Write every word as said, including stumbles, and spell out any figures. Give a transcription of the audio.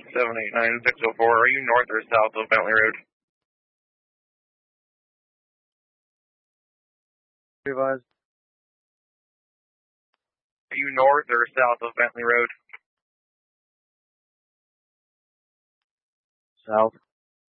seven eight nine six oh four, are you north or south of Bentley Road? Revise. Are you north or south of Bentley Road? South.